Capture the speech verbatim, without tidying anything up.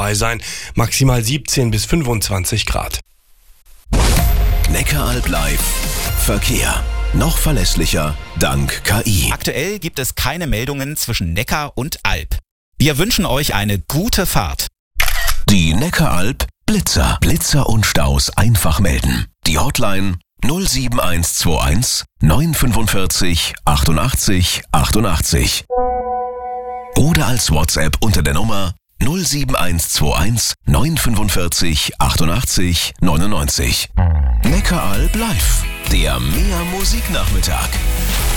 dabei sein. Maximal siebzehn bis fünfundzwanzig Grad. Neckaralb live. Verkehr. Noch verlässlicher dank K I. Aktuell gibt es keine Meldungen zwischen Neckar und Alb. Wir wünschen euch eine gute Fahrt. Die Neckaralb Blitzer. Blitzer und Staus einfach melden. Die Hotline null sieben eins zwei eins neun fünfundvierzig achtundachtzig achtundachtzig. Oder als WhatsApp unter der Nummer null sieben eins zwei eins neun fünfundvierzig achtundachtzig neunundneunzig. Neckaralb live. Der Mehr Musiknachmittag.